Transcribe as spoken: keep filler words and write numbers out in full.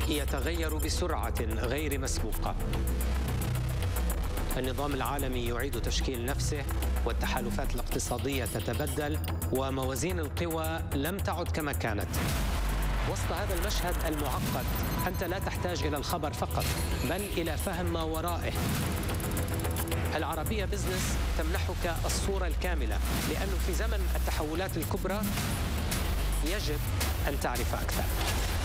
يتغير بسرعة غير مسبوقة. النظام العالمي يعيد تشكيل نفسه، والتحالفات الاقتصادية تتبدل، وموازين القوى لم تعد كما كانت. وسط هذا المشهد المعقد أنت لا تحتاج إلى الخبر فقط، بل إلى فهم ما ورائه. العربية بزنس تمنحك الصورة الكاملة، لأنه في زمن التحولات الكبرى يجب أن تعرف أكثر.